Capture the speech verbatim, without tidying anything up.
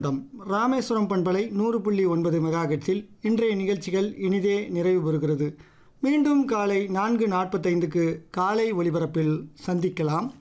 தம் ராமேஸ்வரம் பண்பலை நூறு புள்ளி ஒன்பது மெகாஹெர்ட்ஸில் இன்றைய நிகழ்ச்சிகள் இனிதே நிறைவு பெறுகிறது. மீண்டும் காலை நான்கு நாற்பத்தைந்துக்கு காலை ஒலிபரப்பில் சந்திக்கலாம்.